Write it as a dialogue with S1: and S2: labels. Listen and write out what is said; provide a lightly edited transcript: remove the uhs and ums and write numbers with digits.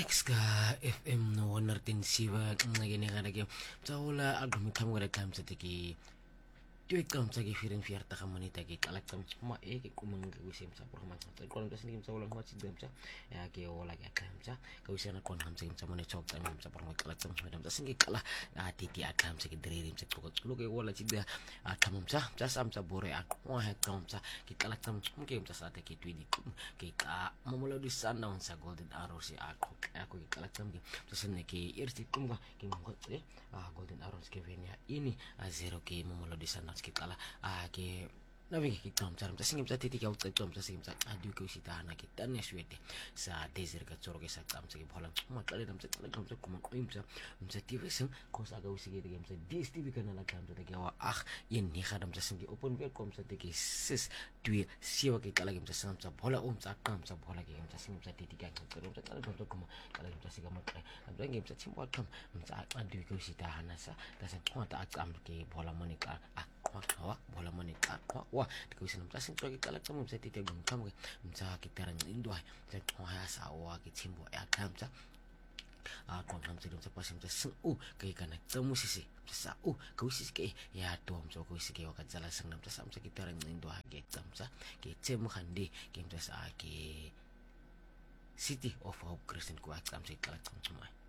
S1: X ka FM no 107 ngene kana ke tsaula album kamngwe time tsa ke Tui kam sa gifirin fiyarta ka manita ki kalak kam ma ke kumang ka wisim sa por man sa kon kasi nim sa ulang wat sigam sa ya ke wala ka kam sa ka wisim na kon ham sa sa mane chok sa sa por kalak sam madam sa singi kala titi akam sa ki drerim sa ko lu ke wala sigda kamam sa sam sa bore wa ha kam sa ki kalak sam ke sa te ki tui di ke ka mamula di sana sa golden arrow si ako ki kalak sam ki sa ne ki irti kum ki mo golden arrows ke venia ini zero ke mamula di sana kita lah ke nabi kita macam singim sa titi kau tahu sa singim sa adu ke usita na kita ne suete sa desir ka coro ke sa kam sa bolang ma kali dam sa kam sa kuma koim sa TV sing ko sa ga usige de game sa DSTV kana la kam sa de wa yen ni khadam sa singi open welcome sa de ke sis tui siwa ke kala game sa sam sa bola sa kam sa bola ke game sa singim sa titi ka ko sa kala kam sa kuma kala game sa siga ma kai am game sa chimbo kam sa adu ke usita na sa sa ta kam ke bola monika kawa bola monika wa ko sinam sa sinto ke kala kam sa titi gum kam sa kita ran indo sa ha sa wa ke chimbo ya kam sa kon ham sa sa pasim sa su ke kana tamu sisi sa ko sisi ke ya tom so ko sisi ke wa kadzala sang nam sa sam sa kita ran indo ha ke tam sa ke chem khandi ke sa ke City of Hope Christian ko at kam sa kala kam